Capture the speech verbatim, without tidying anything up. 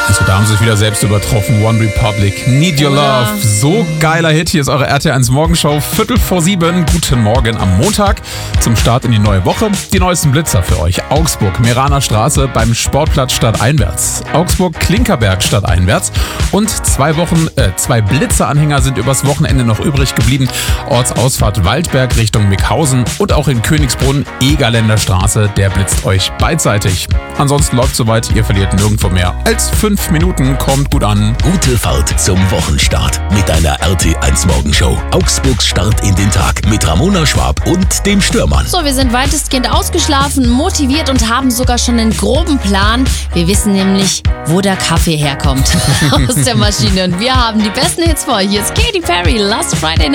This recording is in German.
Also da haben sie sich wieder selbst übertroffen. One Republic, Need Your Love. So geiler Hit. Hier ist eure R T eins Morgenshow. Viertel vor sieben. Guten Morgen am Montag. Zum Start in die neue Woche. Die neuesten Blitzer für euch. Augsburg, Meraner Straße beim Sportplatz stadteinwärts. Augsburg, Klinkerberg stadteinwärts. Und zwei Wochen, äh, zwei Blitzeranhänger sind übers Wochenende noch übrig geblieben. Ortsausfahrt Waldberg Richtung Mickhausen und auch in Königsbrunn, Egerländer Straße. Der blitzt euch beidseitig. Ansonsten läuft soweit. Ihr verliert nirgendwo mehr als fünf Minuten, kommt gut an. Gute Fahrt zum Wochenstart mit einer R T eins Morgenshow. Augsburgs Start in den Tag mit Ramona Schwab und dem Stürmann. So, wir sind weitestgehend ausgeschlafen, motiviert und haben sogar schon einen groben Plan. Wir wissen nämlich, wo der Kaffee herkommt aus der Maschine. Und wir haben die besten Hits für euch. Hier ist Katy Perry, Last Friday Night.